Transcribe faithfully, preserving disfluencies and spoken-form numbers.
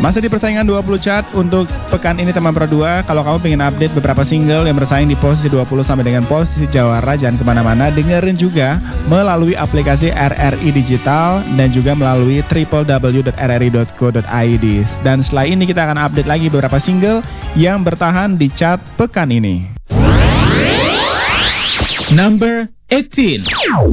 Masih di persaingan dua puluh chart untuk pekan ini teman Pro dua. Kalau kamu pengen update beberapa single yang bersaing di posisi dua puluh sampai dengan posisi jawara, jangan kemana-mana, dengerin juga melalui aplikasi R R I Digital dan juga melalui w w w dot r r i dot co dot i d. Dan setelah ini kita akan update lagi beberapa single yang bertahan di chart pekan ini. Number eighteen.